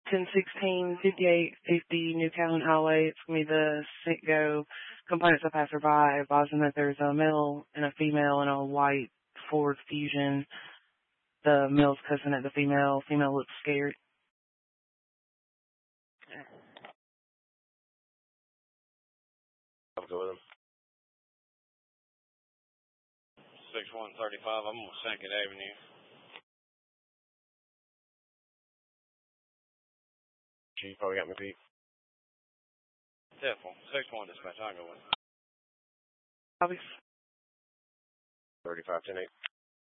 1016 5850 New Calhoun Highway. It's going to be the Citgo components of passerby, advising that there's a male and a female in a white Ford Fusion. The male's cussing at the female. Female looks scared. I'll go with him. 6135, I'm on 2nd Avenue. You probably got me beat. Careful. 61 dispatch, I'll go with him. Obvious. 3510-8.